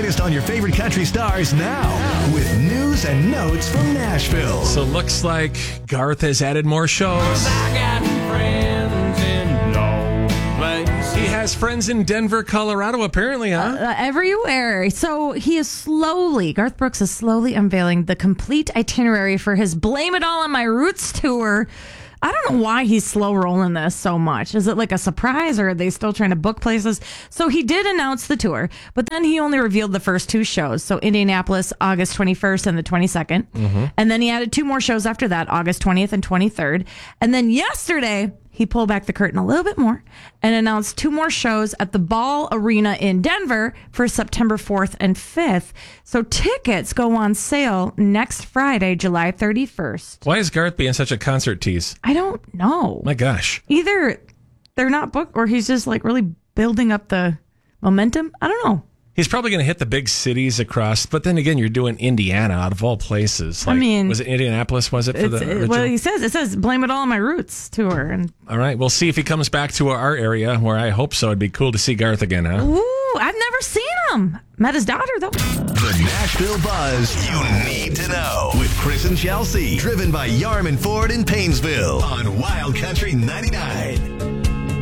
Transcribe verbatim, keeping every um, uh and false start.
focused on your favorite country stars now with news and notes from Nashville. So looks like Garth has added more shows. I got friends in no place. He has friends in Denver, Colorado, apparently, huh? Uh, everywhere. So he is slowly, Garth Brooks is slowly unveiling the complete itinerary for his Blame It All on My Roots tour. I don't know why he's slow rolling this so much. Is it like a surprise, or are they still trying to book places? So he did announce the tour, but then he only revealed the first two shows. So Indianapolis, August twenty-first and the twenty-second. Mm-hmm. And then he added two more shows after that, August twentieth and twenty-third. And then yesterday, he pulled back the curtain a little bit more and announced two more shows at the Ball Arena in Denver for September fourth and fifth. So tickets go on sale next Friday, July thirty-first. Why is Garth being such a concert tease? I don't know. My gosh. Either they're not booked or he's just like really building up the momentum. I don't know. He's probably going to hit the big cities across, but then again, you're doing Indiana out of all places. Like, I mean, was it Indianapolis? Was it for it's, the it, original? well, he says it says Blame It All on My Roots tour, and All right, we'll see if he comes back to our area, where I hope so. It'd be cool to see Garth again, huh? ooh, I've never seen him. Met his daughter though. The Nashville Buzz you need to know with Chris and Chelsea, driven by Yarman Ford in Painesville on Wild Country ninety-nine.